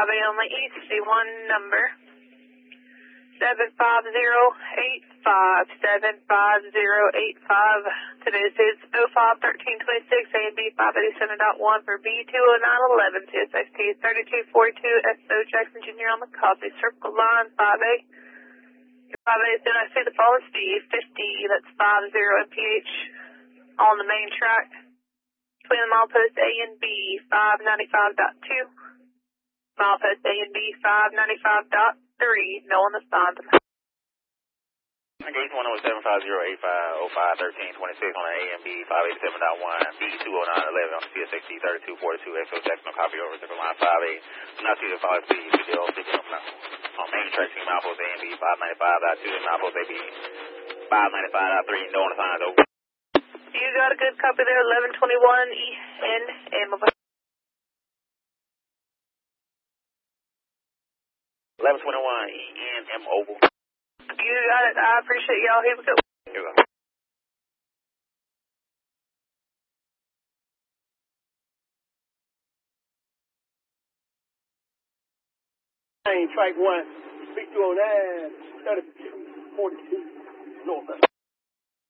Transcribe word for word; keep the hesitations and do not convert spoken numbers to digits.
five A on the east, C one number seven five zero eight five, seven five zero eight five. Today's is oh five thirteen twenty-six, A and B five eighty-seven point one for B two oh nine eleven, C S X T thirty-two forty-two, S O Jackson Junior on the copy. Circle line five A. five A is I see the following speed, fifty, that's five zero M P H on the main track. Between the milepost A and B, five ninety-five point two. Milepost A and B, five ninety-five point three. No one assigned them. Gate one oh seven five zero eight five oh five thirteen twenty-six on the A and B five eighty-seven point one, B two oh nine eleven on the C S X T thirty-two forty-two, S O Jackson on copy over circle line five A. Do not see the follow speed, you should all picking up now. On main track, see milepost A and B five ninety-five point two, milepost A B five ninety-five point three, no one assigned over. You got a good copy there, eleven twenty-one E N M. eleven twenty-one E N M over. You got it. I appreciate y'all. Here we go. Here we go. Track one, B two oh nine, thirty-two forty-two, north.